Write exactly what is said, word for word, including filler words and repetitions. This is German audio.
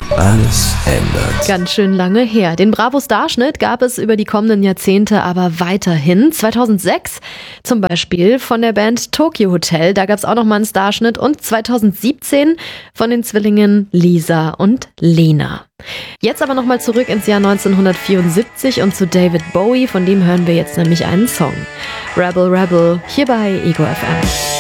Alles ändert. Ganz schön lange her. Den Bravo-Starschnitt gab es über die kommenden Jahrzehnte aber weiterhin. zweitausendsechs zum Beispiel von der Band Tokyo Hotel, da gab es auch nochmal einen Starschnitt. Und zweitausendsiebzehn von den Zwillingen Lisa und Lena. Jetzt aber nochmal zurück ins Jahr neunzehnhundertvierundsiebzig und zu David Bowie, von dem hören wir jetzt nämlich einen Song. Rebel Rebel, hier bei Ego F M.